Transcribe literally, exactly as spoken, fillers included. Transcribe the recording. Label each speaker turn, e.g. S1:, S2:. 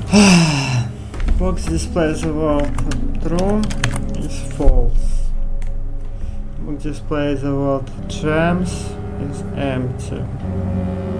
S1: Box displays the word true is false. Box displays the word gems is empty.